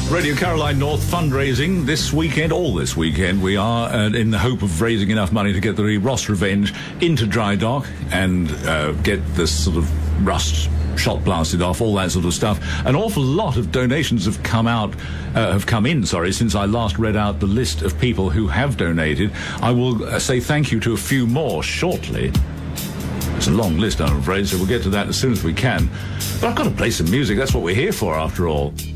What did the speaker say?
Radio Caroline North fundraising this weekend, all this weekend. We are in the hope of raising enough money to get the Ross Revenge into dry dock and get this sort of rust shot blasted off, all that sort of stuff. An awful lot of donations have come in, since I last read out the list of people who have donated. I will say thank you to a few more shortly. It's a long list, I'm afraid, so we'll get to that as soon as we can. But I've got to play some music. That's what we're here for, after all.